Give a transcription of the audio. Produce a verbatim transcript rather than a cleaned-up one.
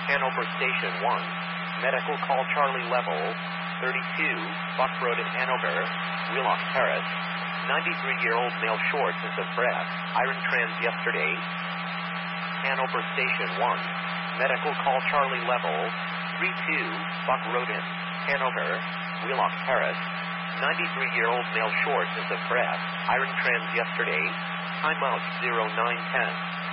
Hanover Station one. Medical call Charlie level thirty-two, Buck Road in Hanover, Wheelock Terrace. ninety-three-year-old male shortness of breath, iron trans yesterday. Hanover Station one. Medical call Charlie level thirty-two, Buck Road in Hanover, Wheelock Terrace. ninety-three-year-old male shortness of breath, iron trans yesterday. Timeout zero nine ten.